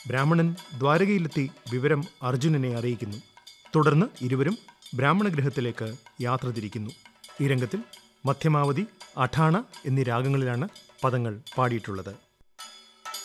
ബ്രാഹ്മണൻ ദ്വാരകയിലെത്തി വിവരം അർജുനനെ അറിയിക്കുന്നു. തുടർന്ന് ഇരുവരും ബ്രാഹ്മണഗൃഹത്തിലേക്ക് യാത്ര തിരിക്കുന്നു. ഈ രംഗത്തിൽ മധ്യമാവധി, അഠാണ എന്നീ രാഗങ്ങളിലാണ് പദങ്ങൾ പാടിയിട്ടുള്ളത്.